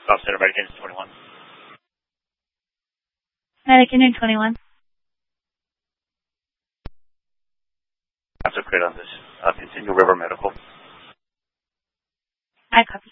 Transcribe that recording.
Golf Center, Medicaid 21. Medicaid 21. That's okay on this. Continue River Medical. I copy.